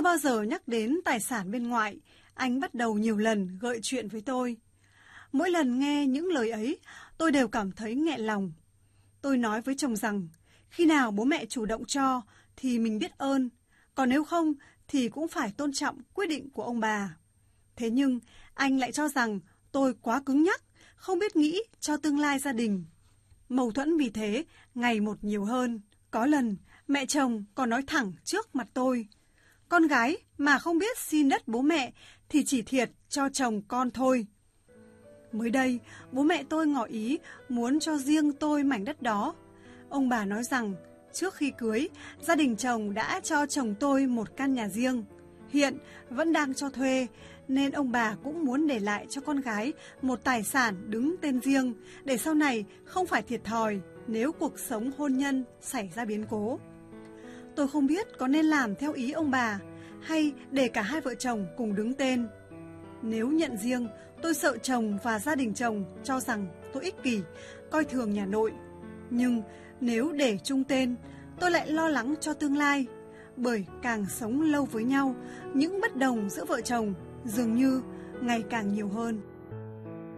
bao giờ nhắc đến tài sản bên ngoại, anh bắt đầu nhiều lần gợi chuyện với tôi. Mỗi lần nghe những lời ấy, tôi đều cảm thấy nghẹn lòng. Tôi nói với chồng rằng, khi nào bố mẹ chủ động cho thì mình biết ơn, còn nếu không thì cũng phải tôn trọng quyết định của ông bà. Thế nhưng, anh lại cho rằng tôi quá cứng nhắc, không biết nghĩ cho tương lai gia đình. Mâu thuẫn vì thế ngày một nhiều hơn. Có lần, mẹ chồng còn nói thẳng trước mặt tôi, con gái mà không biết xin đất bố mẹ thì chỉ thiệt cho chồng con thôi. Mới đây, bố mẹ tôi ngỏ ý muốn cho riêng tôi mảnh đất đó. Ông bà nói rằng, trước khi cưới, gia đình chồng đã cho chồng tôi một căn nhà riêng. Hiện vẫn đang cho thuê, nên ông bà cũng muốn để lại cho con gái một tài sản đứng tên riêng, để sau này không phải thiệt thòi nếu cuộc sống hôn nhân xảy ra biến cố. Tôi không biết có nên làm theo ý ông bà, hay để cả hai vợ chồng cùng đứng tên. Nếu nhận riêng, tôi sợ chồng và gia đình chồng cho rằng tôi ích kỷ, coi thường nhà nội. Nhưng nếu để chung tên, tôi lại lo lắng cho tương lai. Bởi càng sống lâu với nhau, những bất đồng giữa vợ chồng dường như ngày càng nhiều hơn.